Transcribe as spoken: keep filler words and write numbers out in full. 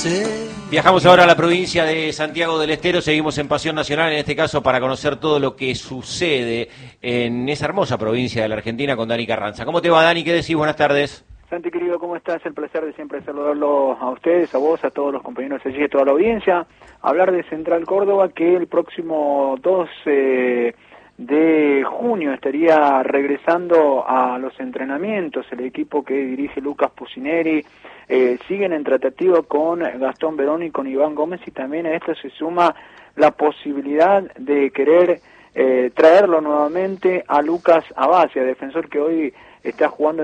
Viajamos ahora a la provincia de Santiago del Estero, seguimos en Pasión Nacional, en este caso para conocer todo lo que sucede en esa hermosa provincia de la Argentina con Dani Carranza. ¿Cómo te va, Dani? ¿Qué decís? Buenas tardes. Santi, querido, ¿cómo estás? El placer de siempre saludarlo a ustedes, a vos, a todos los compañeros allí, a toda la audiencia. Hablar de Central Córdoba, que el próximo dos de junio estaría regresando a los entrenamientos. El equipo que dirige Lucas Pusineri eh, siguen en tratativa con Gastón Verón y con Iván Gómez, y también a esto se suma la posibilidad de querer eh, traerlo nuevamente a Lucas Abacia, defensor que hoy está jugando